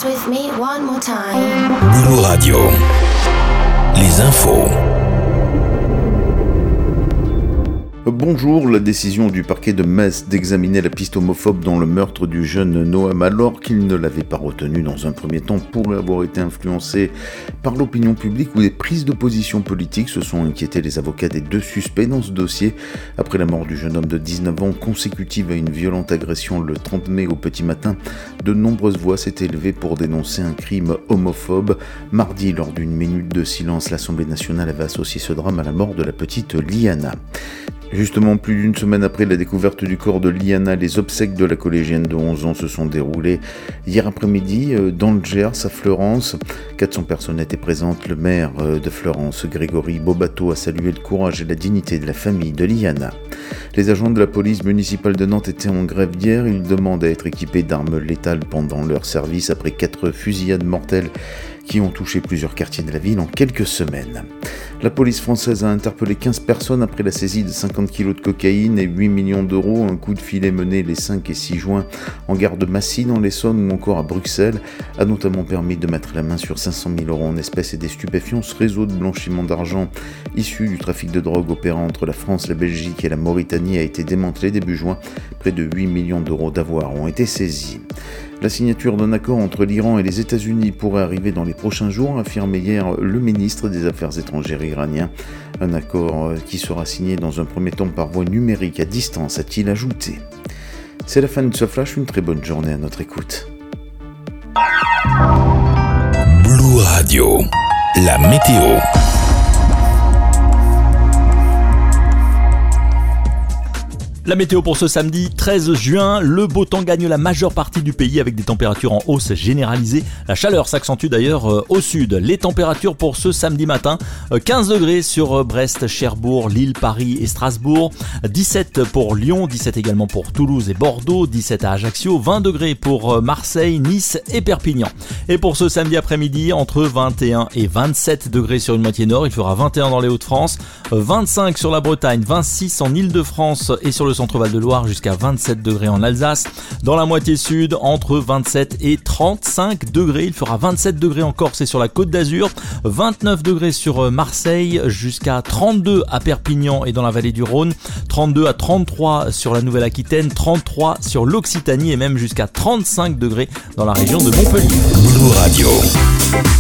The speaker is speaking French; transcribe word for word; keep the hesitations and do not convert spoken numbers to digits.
dance with me one more time. Blue Radio, les infos. Bonjour, la décision du parquet de Metz d'examiner la piste homophobe dans le meurtre du jeune Noam, alors qu'il ne l'avait pas retenu dans un premier temps, pourrait avoir été influencé par l'opinion publique ou des prises de position politiques. Se sont inquiétés les avocats des deux suspects dans ce dossier. Après la mort du jeune homme de dix-neuf ans, consécutive à une violente agression le trente mai au petit matin, de nombreuses voix s'étaient élevées pour dénoncer un crime homophobe. Mardi, lors d'une minute de silence, l'Assemblée nationale avait associé ce drame à la mort de la petite Liana. Justement, plus d'une semaine après la découverte du corps de Liana, les obsèques de la collégienne de onze ans se sont déroulées hier après-midi dans le Gers, à Fleurance. quatre cents personnes étaient présentes. Le maire de Fleurance, Grégory Bobato, a salué le courage et la dignité de la famille de Liana. Les agents de la police municipale de Nantes étaient en grève hier. Ils demandent à être équipés d'armes létales pendant leur service après quatre fusillades mortelles qui ont touché plusieurs quartiers de la ville en quelques semaines. La police française a interpellé quinze personnes après la saisie de cinquante kilos de cocaïne et huit millions d'euros. Un coup de filet mené les cinq et six juin en gare de Massy dans l'Essonne ou encore à Bruxelles a notamment permis de mettre la main sur cinq cent mille euros en espèces et des stupéfiants. Ce réseau de blanchiment d'argent issu du trafic de drogue opérant entre la France, la Belgique et la Mauritanie a été démantelé début juin. Près de huit millions d'euros d'avoirs ont été saisis. La signature d'un accord entre l'Iran et les États-Unis pourrait arriver dans les prochains jours, a affirmé hier le ministre des Affaires étrangères iranien. Un accord qui sera signé dans un premier temps par voie numérique à distance, a-t-il ajouté. C'est la fin de ce flash, une très bonne journée à notre écoute. Blue Radio, la météo. La météo pour ce samedi treize juin, le beau temps gagne la majeure partie du pays avec des températures en hausse généralisée. La chaleur s'accentue d'ailleurs au sud. Les températures pour ce samedi matin, quinze degrés sur Brest, Cherbourg, Lille, Paris et Strasbourg, dix-sept pour Lyon, dix-sept également pour Toulouse et Bordeaux, dix-sept à Ajaccio, vingt degrés pour Marseille, Nice et Perpignan. Et pour ce samedi après-midi, entre vingt et un et vingt-sept degrés sur une moitié nord, il fera vingt et un dans les Hauts-de-France, vingt-cinq sur la Bretagne, vingt-six en Île-de-France et sur le centre-Val de Loire, jusqu'à vingt-sept degrés en Alsace. Dans la moitié sud, entre vingt-sept et trente-cinq degrés. Il fera vingt-sept degrés en Corse et sur la Côte d'Azur, vingt-neuf degrés sur Marseille, jusqu'à trente-deux à Perpignan et dans la vallée du Rhône, trente-deux à trente-trois sur la Nouvelle-Aquitaine, trente-trois sur l'Occitanie et même jusqu'à trente-cinq degrés dans la région de Montpellier. Blue Radio.